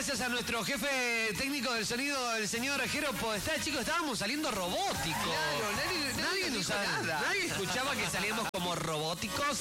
gracias a nuestro jefe técnico del sonido, el señor Jero Podestá. Chicos, estábamos saliendo robóticos. Claro, Nadie escuchaba que salíamos como robóticos.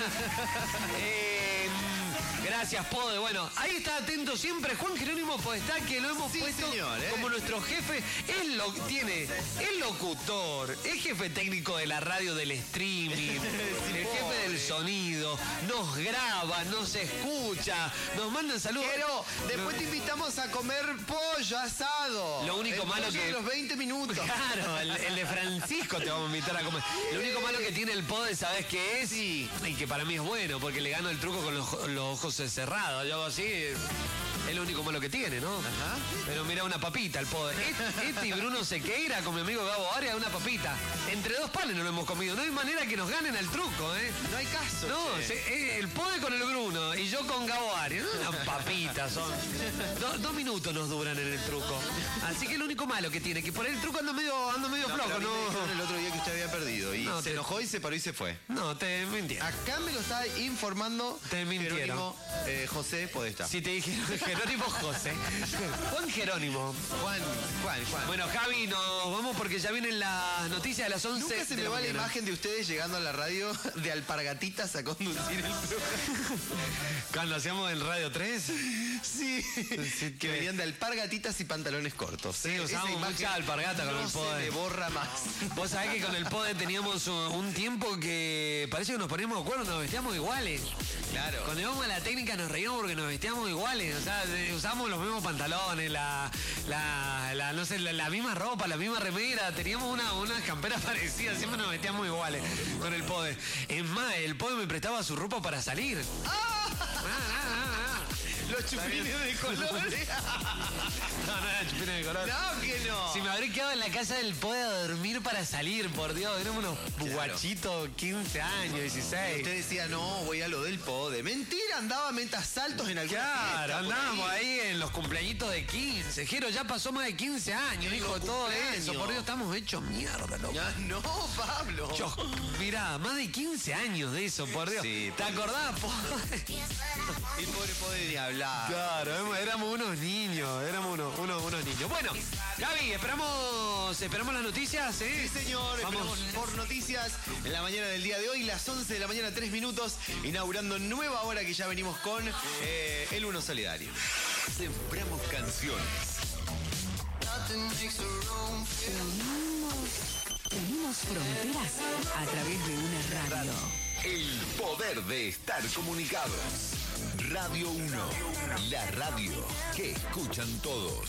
Gracias, Pode. Bueno, ahí está atento siempre Juan Jerónimo Podestá, que lo hemos puesto como nuestro jefe. Él tiene el locutor, el jefe técnico de la radio, del streaming, el jefe del sonido, nos graba, nos escucha, nos mandan saludos. Pero después te invitamos a comer pollo asado. Lo único malo que... de los 20 minutos. Claro, el de Francisco te vamos a invitar a comer. Lo único malo que tiene el Pode, ¿sabes qué es? Y que para mí es bueno, porque le gano el truco con los ojos cerrados. Yo hago así... Es lo único malo que tiene, ¿no? Ajá. Pero mira, una papita el Pode. Este y Bruno Sequeira con mi amigo Gabo Arias, una papita. Entre dos panes no lo hemos comido. No hay manera que nos ganen el truco, ¿eh? No hay caso. No, el Pode con el Bruno y yo con Gabo Arias. Unas papitas son. 2 minutos nos duran en el truco. Así que lo único malo que tiene, que por ahí el truco anda medio flojo, ¿no? El otro día que usted había perdido y se enojó y se paró y se fue. No, te mintieron. Acá me lo está informando. Te mintieron. José Podestá. Si te dijeron Jerónimo José. Juan Jerónimo. Juan. Bueno, Javi, nos vamos porque ya vienen las noticias de las 11. Nunca se me va la imagen de ustedes llegando a la radio de alpargatitas a conducir el programa. Cuando hacíamos el Radio 3. Sí. Que venían de alpargatitas y pantalones cortos. Sí, usábamos mucha alpargata con el Pode. No se me borra más. Vos sabés que con el Pode teníamos un tiempo que parece que nos poníamos de acuerdo, nos vestíamos iguales. Claro. Cuando íbamos a la técnica nos reíamos porque nos vestíamos iguales. O sea, usábamos los mismos pantalones, la misma ropa, la misma remera. Teníamos una campera parecida, siempre nos vestíamos iguales con el Pode. Es más, el Pode me prestaba su ropa para salir. Los chupines de colores. No eran chupines de colores. No, que no. Si me habré quedado en la casa del Pode a dormir para salir, por Dios. Éramos unos guachitos, 15 años, 16. Usted decía, no, voy a lo del Pode. Mentira, andaba mentas saltos en alguna Claro, andábamos ahí en los cumpleañitos de 15. Jero, ya pasó más de 15 años, hijo, todo eso. Por Dios, estamos hechos mierda, loco. Ya, no, Pablo. Mirá, más de 15 años de eso, por Dios. Sí, ¿te acordás, Pode? El pobre Pode ni hablar. Claro, éramos unos niños, unos niños. Bueno, Gaby, esperamos las noticias, ¿eh? Sí, señor, vamos por noticias en la mañana del día de hoy, las 11 de la mañana, 3 minutos, inaugurando nueva hora que ya venimos con el Uno Solidario. Sembramos canciones. Unimos fronteras a través de una radio. El poder de estar comunicados. Radio 1, la radio que escuchan todos.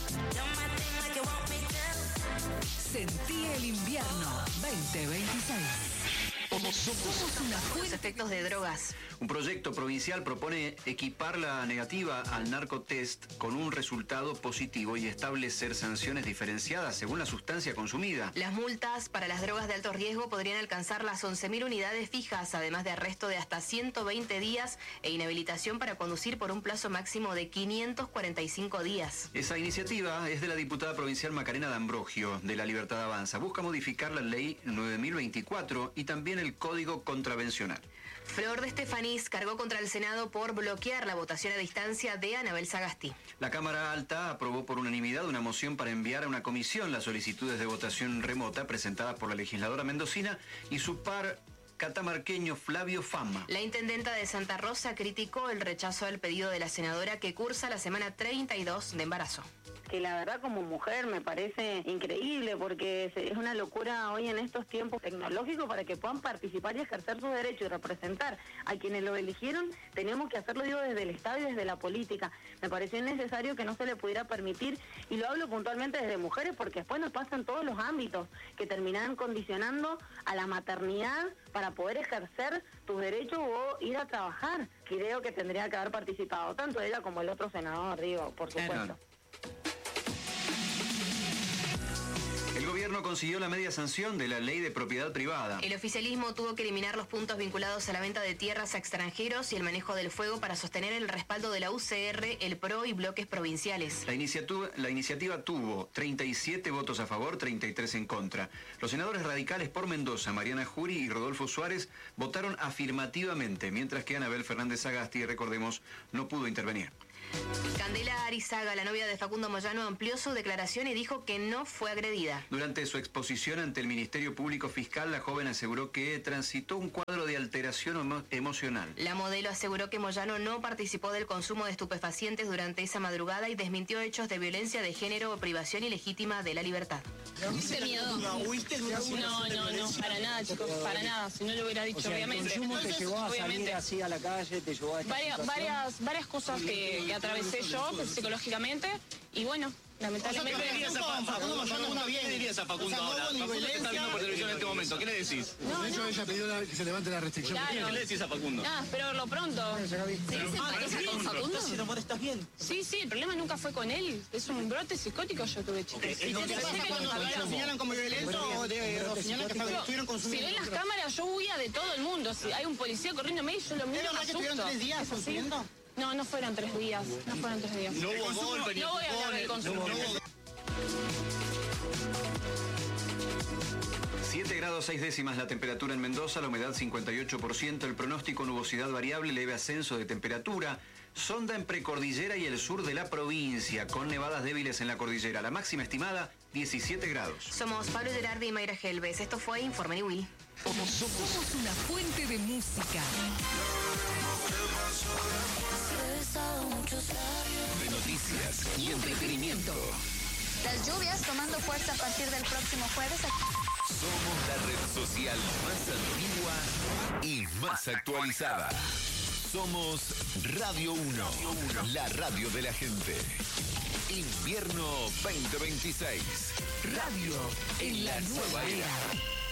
Sentí el invierno 2026. Somos una Los efectos de drogas. Un proyecto provincial propone equipar la negativa al narcotest con un resultado positivo y establecer sanciones diferenciadas según la sustancia consumida. Las multas para las drogas de alto riesgo podrían alcanzar las 11.000 unidades fijas, además de arresto de hasta 120 días e inhabilitación para conducir por un plazo máximo de 545 días. Esa iniciativa es de la diputada provincial Macarena D'Ambrogio, de La Libertad Avanza. Busca modificar la ley 9024 y también el Código Contravencional. Flor de Estefanís cargó contra el Senado por bloquear la votación a distancia de Anabel Sagasti. La Cámara Alta aprobó por unanimidad una moción para enviar a una comisión las solicitudes de votación remota presentadas por la legisladora mendocina y su par catamarqueño Flavio Fama. La intendenta de Santa Rosa criticó el rechazo al pedido de la senadora que cursa la semana 32 de embarazo. Que la verdad como mujer me parece increíble porque es una locura hoy en estos tiempos tecnológicos para que puedan participar y ejercer sus derechos y representar a quienes lo eligieron. Tenemos que hacerlo, digo, desde el Estado y desde la política. Me pareció necesario que no se le pudiera permitir, y lo hablo puntualmente desde mujeres porque después nos pasa en todos los ámbitos, que terminan condicionando a la maternidad para poder ejercer tus derechos o ir a trabajar. Creo que tendría que haber participado tanto ella como el otro senador, digo, por supuesto. El gobierno consiguió la media sanción de la ley de propiedad privada. El oficialismo tuvo que eliminar los puntos vinculados a la venta de tierras a extranjeros y el manejo del fuego para sostener el respaldo de la UCR, el PRO y bloques provinciales. La iniciativa tuvo 37 votos a favor, 33 en contra. Los senadores radicales por Mendoza, Mariana Jury y Rodolfo Suárez, votaron afirmativamente, mientras que Anabel Fernández Sagasti, recordemos, no pudo intervenir. Candela Arizaga, la novia de Facundo Moyano, amplió su declaración y dijo que no fue agredida. Durante su exposición ante el Ministerio Público Fiscal, la joven aseguró que transitó un cuadro de alteración emocional. La modelo aseguró que Moyano no participó del consumo de estupefacientes durante esa madrugada y desmintió hechos de violencia de género o privación ilegítima de la libertad. ¿Tuviste miedo? No, para nada, chicos, para nada. Si no lo hubiera dicho, obviamente. ¿El consumo te llevó a salir así a la calle? ¿Te llevó a varias cosas que atravesé yo psicológicamente y bueno, lamentablemente. ¿Qué le dirías a Facundo ahora? Facundo te está viendo por televisión en este momento. ¿Qué le decís? De hecho, ella pidió que se levante la restricción. Claro. ¿Qué le decís a Facundo? Nada, espero verlo pronto. ¿Se parece con Facundo? ¿Estás bien? Sí, el problema nunca fue con él. Es un brote psicótico yo tuve, chicos. ¿Y qué pasa cuando lo señalan como violento o señalan que estuvieron consumiendo? Si ven las cámaras, yo huía de todo el mundo. Si hay un policía corriéndome, yo lo miro, me asusto. ¿Estuvieron 3 días consumiendo? No fueron 3 días. No hubo golpe, no voy a hablar del consumo. 7 grados 6 décimas la temperatura en Mendoza, la humedad 58%, el pronóstico nubosidad variable, leve ascenso de temperatura, sonda en precordillera y el sur de la provincia, con nevadas débiles en la cordillera. La máxima estimada, 17 grados. Somos Pablo Gerardi y Mayra Helves. Esto fue Informe Will. Somos una fuente de música. De noticias y entretenimiento. Las lluvias tomando fuerza a partir del próximo jueves. Somos la red social más antigua y más actualizada. Somos Radio 1, la radio de la gente. Invierno 2026. Radio en la nueva era.